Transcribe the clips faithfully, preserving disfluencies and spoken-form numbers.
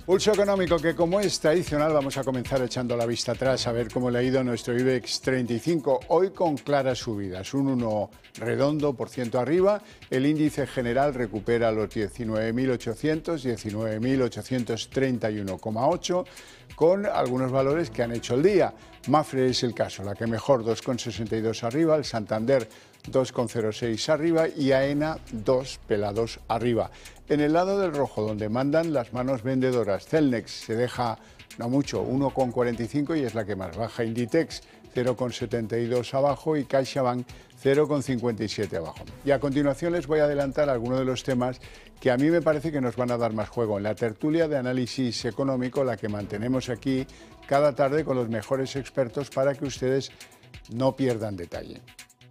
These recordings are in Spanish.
Pulso económico que, como es tradicional, vamos a comenzar echando la vista atrás a ver cómo le ha ido a nuestro IBEX treinta y cinco, hoy con claras subidas, un uno redondo por ciento arriba, el índice general recupera los diecinueve mil ochocientos, diecinueve mil ochocientos treinta y uno coma ocho, con algunos valores que han hecho el día. Mafre es el caso, la que mejor, dos coma sesenta y dos arriba, el Santander dos coma cero seis arriba y AENA dos pelados arriba. En el lado del rojo, donde mandan las manos vendedoras, Celnex se deja no mucho, uno coma cuarenta y cinco y es la que más baja, Inditex cero coma setenta y dos abajo y CaixaBank cero coma cincuenta y siete abajo. Y a continuación les voy a adelantar algunos de los temas que a mí me parece que nos van a dar más juego en la tertulia de análisis económico, la que mantenemos aquí cada tarde con los mejores expertos para que ustedes no pierdan detalle.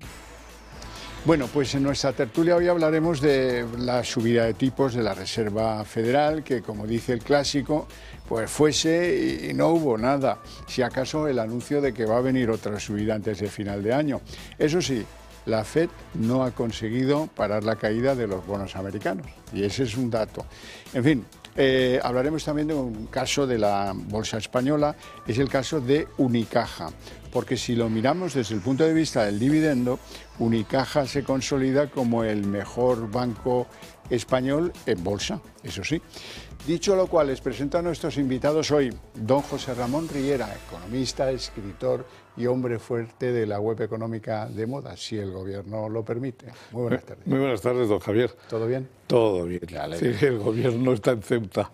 Bueno, pues en nuestra tertulia hoy hablaremos de la subida de tipos de la Reserva Federal, que como dice el clásico, pues fuese y no hubo nada, si acaso el anuncio de que va a venir otra subida antes de final de año. Eso sí, la Fed no ha conseguido parar la caída de los bonos americanos, y ese es un dato. En fin, eh, hablaremos también de un caso de la bolsa española, es el caso de Unicaja, porque si lo miramos desde el punto de vista del dividendo, Unicaja se consolida como el mejor banco español en bolsa, eso sí. Dicho lo cual, les presento a nuestros invitados hoy, don José Ramón Riera, economista, escritor y hombre fuerte de la web económica de Moda, si el gobierno lo permite. Muy buenas tardes. Muy buenas tardes, don Javier. ¿Todo bien? Todo bien. Sí, el gobierno está en Ceuta.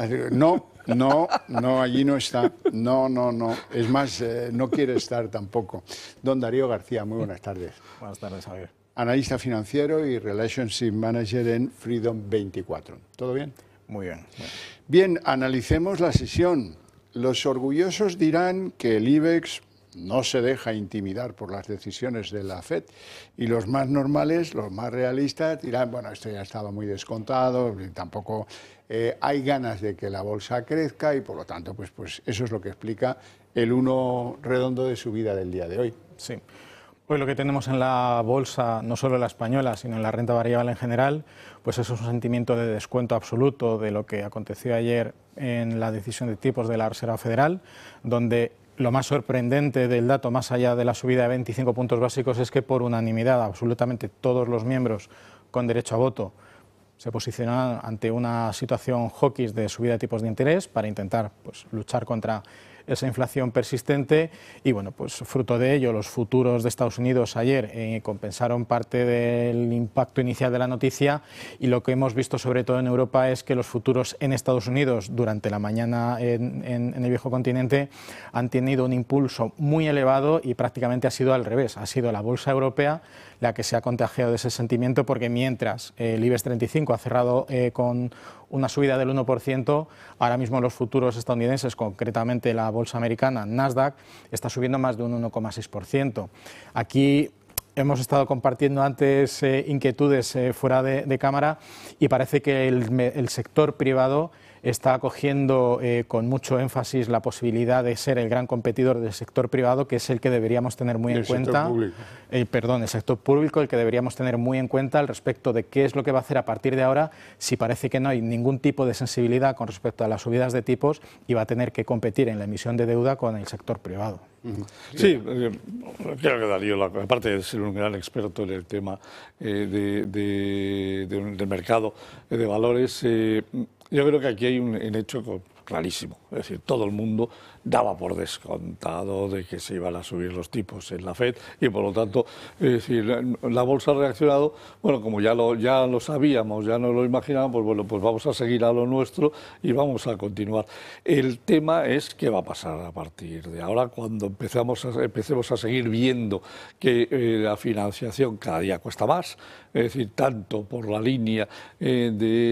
No, no, no, allí no está. No, no, no. Es más, eh, no quiere estar tampoco. Don Darío García, muy buenas tardes. Buenas tardes, Javier. Analista financiero y Relationship Manager en Freedom veinticuatro. ¿Todo bien? Muy bien. Bien, bien, analicemos la sesión. Los orgullosos dirán que el IBEX no se deja intimidar por las decisiones de la Fed y los más normales, los más realistas, dirán, bueno, esto ya estaba muy descontado, y tampoco eh, hay ganas de que la bolsa crezca y por lo tanto, pues, pues eso es lo que explica el uno redondo de subida del día de hoy. Sí. Hoy lo que tenemos en la bolsa, no solo la española, sino en la renta variable en general, pues eso es un sentimiento de descuento absoluto de lo que aconteció ayer en la decisión de tipos de la Reserva Federal, donde lo más sorprendente del dato, más allá de la subida de veinticinco puntos básicos, es que por unanimidad absolutamente todos los miembros con derecho a voto se posicionaron ante una situación hawkish de subida de tipos de interés para intentar, pues, luchar contra esa inflación persistente y, bueno, pues fruto de ello los futuros de Estados Unidos ayer eh, compensaron parte del impacto inicial de la noticia y lo que hemos visto sobre todo en Europa es que los futuros en Estados Unidos durante la mañana en, en, en el viejo continente han tenido un impulso muy elevado y prácticamente ha sido al revés, ha sido la bolsa europea la que se ha contagiado de ese sentimiento porque mientras eh, el IBEX treinta y cinco ha cerrado eh, con una subida del uno por ciento, ahora mismo los futuros estadounidenses, concretamente la bolsa americana Nasdaq, está subiendo más de un uno coma seis por ciento. Aquí hemos estado compartiendo antes eh, inquietudes eh, fuera de, de cámara y parece que el, el sector privado está acogiendo eh, con mucho énfasis la posibilidad de ser el gran competidor del sector privado, que es el que deberíamos tener muy en cuenta. Eh, perdón, el sector público, el que deberíamos tener muy en cuenta al respecto de qué es lo que va a hacer a partir de ahora, si parece que no hay ningún tipo de sensibilidad con respecto a las subidas de tipos y va a tener que competir en la emisión de deuda con el sector privado. Sí, eh, creo que Darío, aparte de ser un gran experto en el tema eh, de, de, de, del mercado de valores, eh, yo creo que aquí hay un, un hecho clarísimo, es decir, todo el mundo daba por descontado de que se iban a subir los tipos en la Fed y por lo tanto, es decir, la bolsa ha reaccionado, bueno, como ya lo, ya lo sabíamos, ya no lo imaginábamos, pues bueno, pues vamos a seguir a lo nuestro y vamos a continuar. El tema es qué va a pasar a partir de ahora cuando empezamos a, empecemos a seguir viendo que eh, la financiación cada día cuesta más, es decir, tanto por la línea eh,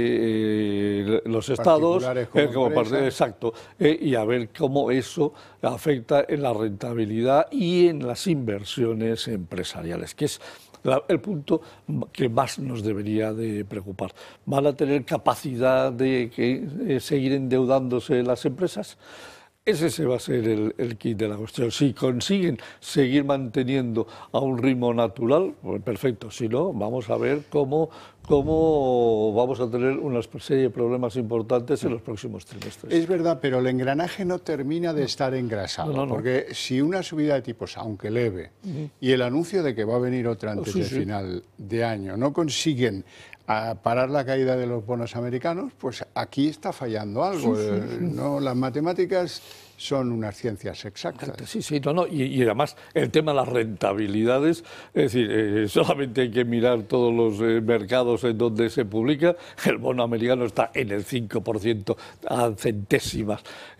de eh, los estados como, eh, como parte, exacto, eh, y a ver cómo eso afecta en la rentabilidad y en las inversiones empresariales, que es la, el punto que más nos debería de preocupar. ¿Van a tener capacidad de que, eh, seguir endeudándose las empresas? Ese, ese va a ser el, el kit de la cuestión. Si consiguen seguir manteniendo a un ritmo natural, pues perfecto. Si no, vamos a ver cómo cómo vamos a tener una serie de problemas importantes en los próximos trimestres. Es verdad, pero el engranaje no termina de estar engrasado, no, no, no. porque si una subida de tipos, aunque leve, uh-huh. y el anuncio de que va a venir otra antes sí, del sí. final de año, no consiguen a parar la caída de los bonos americanos, pues aquí está fallando algo. Sí, sí, sí. No, las matemáticas son unas ciencias exactas. Sí, sí, no, no. Y, y además el tema de las rentabilidades, es decir, eh, solamente hay que mirar todos los eh, mercados en donde se publica, el bono americano está en el cinco por ciento a centésimas,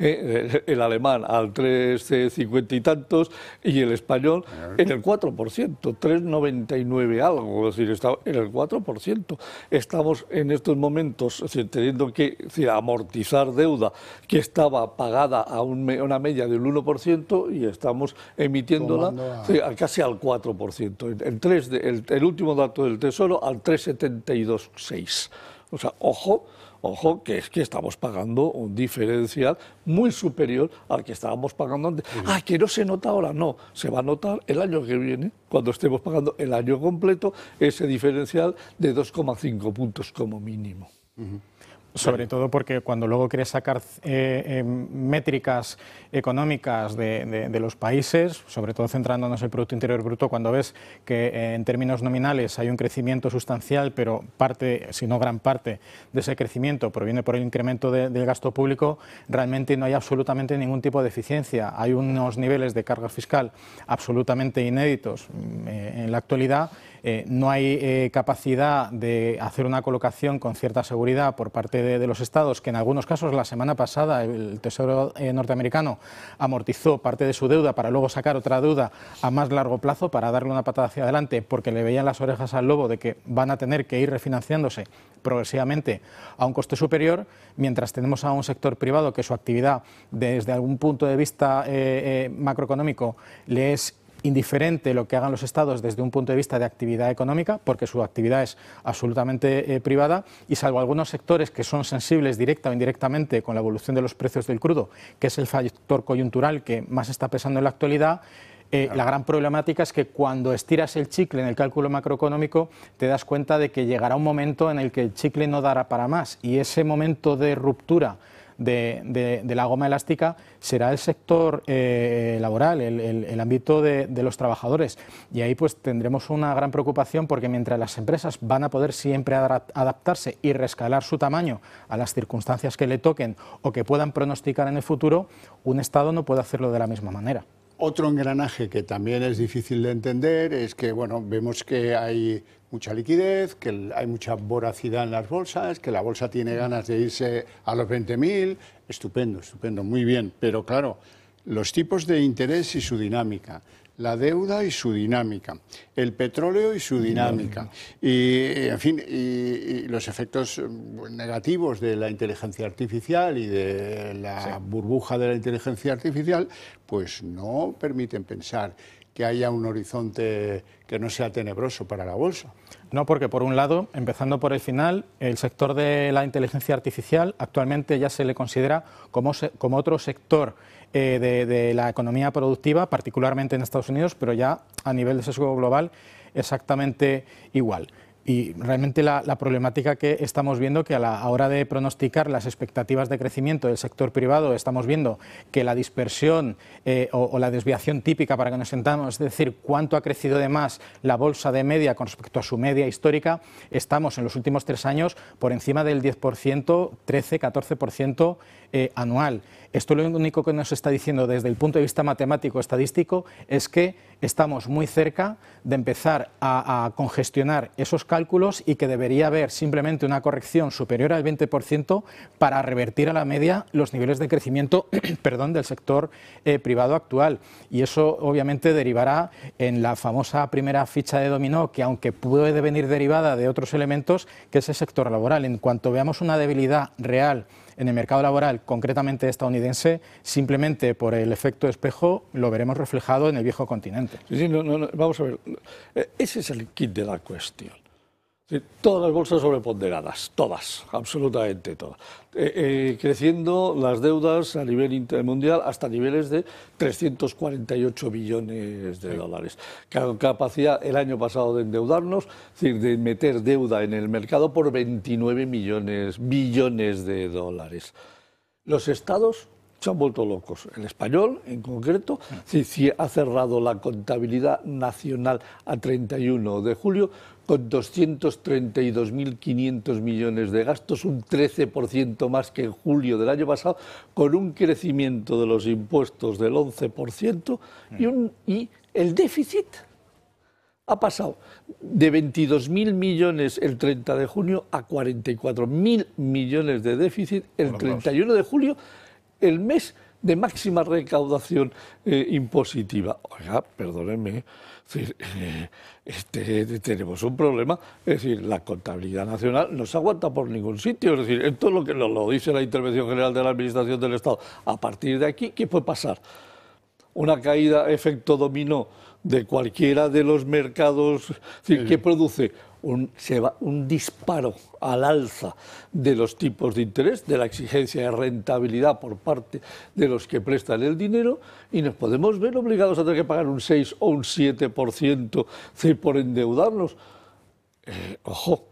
eh, el alemán al tres coma cincuenta y tantos y el español en el cuatro por ciento, tres coma noventa y nueve algo, es decir, está en el cuatro por ciento. Estamos en estos momentos es decir, teniendo que es decir, amortizar deuda que estaba pagada a un una media del uno por ciento y estamos emitiéndola a... a casi al cuatro por ciento. El, tres de, el, el último dato del Tesoro al tres coma setenta y dos coma seis. O sea, ojo, ojo, que es que estamos pagando un diferencial muy superior al que estábamos pagando antes. Sí. Ah, que no se nota ahora, no. Se va a notar el año que viene, cuando estemos pagando el año completo, ese diferencial de dos coma cinco puntos como mínimo. Uh-huh. Sobre todo porque cuando luego quieres sacar eh, eh, métricas económicas de, de, de los países, sobre todo centrándonos en el Producto Interior Bruto, cuando ves que eh, en términos nominales hay un crecimiento sustancial, pero parte, si no gran parte, de ese crecimiento proviene por el incremento de, del gasto público, realmente no hay absolutamente ningún tipo de eficiencia. Hay unos niveles de carga fiscal absolutamente inéditos eh, en la actualidad. Eh, no hay eh, capacidad de hacer una colocación con cierta seguridad por parte de, de los estados, que en algunos casos la semana pasada el Tesoro eh, norteamericano amortizó parte de su deuda para luego sacar otra deuda a más largo plazo para darle una patada hacia adelante porque le veían las orejas al lobo de que van a tener que ir refinanciándose progresivamente a un coste superior, mientras tenemos a un sector privado que su actividad desde algún punto de vista eh, eh, macroeconómico le es indiferente lo que hagan los estados desde un punto de vista de actividad económica, porque su actividad es absolutamente eh, privada, y salvo algunos sectores que son sensibles directa o indirectamente con la evolución de los precios del crudo, que es el factor coyuntural que más está pesando en la actualidad, Eh, claro. La gran problemática es que cuando estiras el chicle en el cálculo macroeconómico te das cuenta de que llegará un momento en el que el chicle no dará para más, y ese momento de ruptura De, de, de la goma elástica será el sector eh, laboral, el, el, el ámbito de, de los trabajadores, y ahí pues tendremos una gran preocupación porque mientras las empresas van a poder siempre adaptarse y rescalar su tamaño a las circunstancias que le toquen o que puedan pronosticar en el futuro, un Estado no puede hacerlo de la misma manera. Otro engranaje que también es difícil de entender es que, bueno, vemos que hay mucha liquidez, que hay mucha voracidad en las bolsas, que la bolsa tiene ganas de irse a los veinte mil, estupendo, estupendo, muy bien, pero claro, los tipos de interés y su dinámica, la deuda y su dinámica, el petróleo y su dinámica, y en fin, y, y los efectos negativos de la inteligencia artificial y de la sí. burbuja de la inteligencia artificial, pues no permiten pensar que haya un horizonte que no sea tenebroso para la bolsa. No, porque por un lado, empezando por el final, el sector de la inteligencia artificial actualmente ya se le considera como, se, como otro sector eh, de, de la economía productiva, particularmente en Estados Unidos, pero ya a nivel de sesgo global exactamente igual. Y realmente la, la problemática que estamos viendo, que a la hora de pronosticar las expectativas de crecimiento del sector privado, estamos viendo que la dispersión eh, o, o la desviación típica, para que nos entendamos, es decir, cuánto ha crecido de más la bolsa de media con respecto a su media histórica, estamos en los últimos tres años por encima del diez por ciento, trece, catorce por ciento eh, anual. Esto lo único que nos está diciendo desde el punto de vista matemático estadístico es que estamos muy cerca de empezar a, a congestionar esos cálculos y que debería haber simplemente una corrección superior al veinte por ciento para revertir a la media los niveles de crecimiento perdón, del sector eh, privado actual. Y eso obviamente derivará en la famosa primera ficha de dominó, que aunque puede venir derivada de otros elementos, que es el sector laboral. En cuanto veamos una debilidad real en el mercado laboral, concretamente estadounidense, simplemente por el efecto espejo lo veremos reflejado en el viejo continente. Sí, sí, no, no, no, vamos a ver, ese es el kit de la cuestión. Sí, todas las bolsas sobreponderadas, todas, absolutamente todas. Eh, eh, creciendo las deudas a nivel intermundial hasta niveles de trescientos cuarenta y ocho billones de dólares. Con capacidad el año pasado de endeudarnos, es decir, de meter deuda en el mercado por veintinueve millones, billones de dólares. Los estados se han vuelto locos. El español, en concreto, sí, sí, ha cerrado la contabilidad nacional a treinta y uno de julio con doscientos treinta y dos mil quinientos millones de gastos, un trece por ciento más que en julio del año pasado, con un crecimiento de los impuestos del once por ciento y, un, y el déficit ha pasado de veintidós mil millones el treinta de junio a cuarenta y cuatro mil millones de déficit el treinta y uno de julio, el mes de máxima recaudación eh, impositiva. Oiga, perdónenme, es decir, eh, este, tenemos un problema, es decir, la contabilidad nacional no se aguanta por ningún sitio, es decir, esto es lo que lo, lo dice la Intervención General de la Administración del Estado. A partir de aquí, ¿qué puede pasar? Una caída, efecto dominó de cualquiera de los mercados, es decir, ¿qué produce? Un, se va, un disparo al alza de los tipos de interés, de la exigencia de rentabilidad por parte de los que prestan el dinero, y nos podemos ver obligados a tener que pagar un seis o un siete por ciento por endeudarnos. Eh, ojo,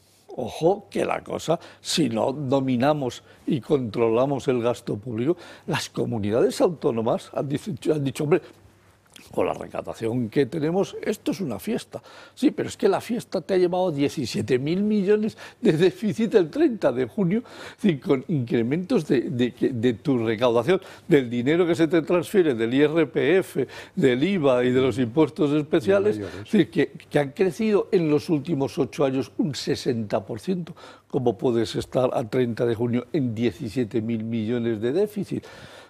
ojo que la cosa, si no dominamos y controlamos el gasto público, las comunidades autónomas han dicho, han dicho hombre, con la recaudación que tenemos, esto es una fiesta. Sí, pero es que la fiesta te ha llevado diecisiete mil millones de déficit el treinta de junio, sí, con incrementos de, de, de tu recaudación, del dinero que se te transfiere, del I R P F, del I V A y de los impuestos especiales, sí, que, que han crecido en los últimos ocho años un sesenta por ciento. ¿Cómo puedes estar al treinta de junio en diecisiete mil millones de déficit?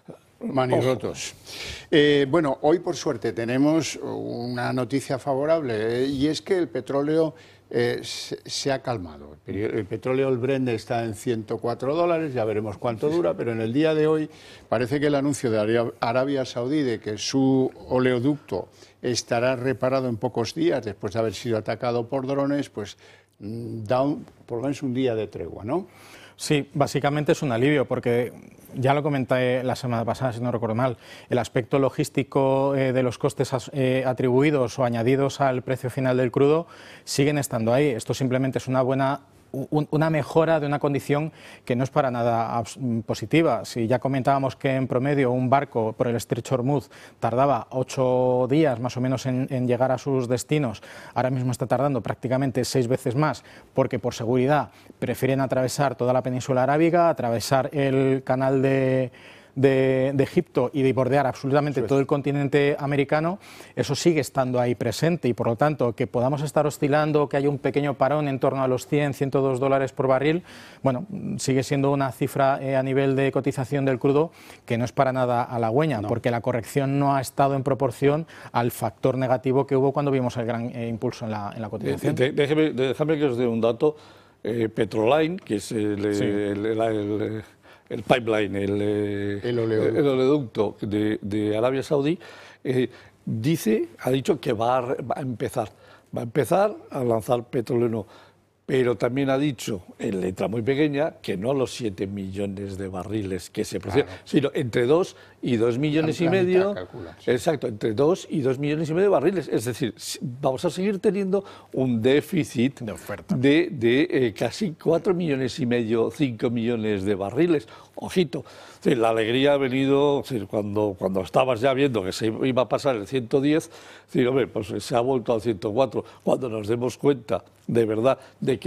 Manirrotos. Eh, bueno, hoy por suerte tenemos una noticia favorable eh, y es que el petróleo eh, se, se ha calmado. El, el petróleo, el Brent, está en ciento cuatro dólares, ya veremos cuánto dura, pero en el día de hoy parece que el anuncio de Arabia Saudí de que su oleoducto estará reparado en pocos días después de haber sido atacado por drones, pues da un, por lo menos un día de tregua, ¿no? Sí, básicamente es un alivio porque, ya lo comenté la semana pasada, si no recuerdo mal, el aspecto logístico eh, de los costes eh, atribuidos o añadidos al precio final del crudo siguen estando ahí. Esto simplemente es una buena... una mejora de una condición que no es para nada positiva. Si ya comentábamos que en promedio un barco por el estrecho Hormuz tardaba ocho días más o menos en, en llegar a sus destinos, ahora mismo está tardando prácticamente seis veces más porque por seguridad prefieren atravesar toda la península arábiga, atravesar el canal de... De, de Egipto y de bordear absolutamente todo el continente americano. Eso sigue estando ahí presente y por lo tanto que podamos estar oscilando, que haya un pequeño parón en torno a los cien, ciento dos dólares por barril, bueno, sigue siendo una cifra eh, a nivel de cotización del crudo que no es para nada halagüeña, no. Porque la corrección no ha estado en proporción al factor negativo que hubo cuando vimos el gran eh, impulso en la, en la cotización. De, de, déjeme, déjame que os dé un dato. eh, Petroline, que es el, sí. el, el, el, el el pipeline, el, el oleoducto, el oleoducto de, de Arabia Saudí, eh, dice, ha dicho que va a, va a empezar, va a empezar a lanzar petróleo no, pero también ha dicho, en letra muy pequeña, que no los siete millones de barriles que se proceden, claro, sino entre dos y dos millones y medio, exacto, entre dos y dos millones y medio de barriles. Es decir, vamos a seguir teniendo un déficit de oferta de, de eh, casi cuatro millones y medio, cinco millones de barriles. Ojito, sí, la alegría ha venido sí, cuando, cuando estabas ya viendo que se iba a pasar el ciento diez, sí, hombre, pues se ha vuelto al ciento cuatro. Cuando nos demos cuenta de verdad de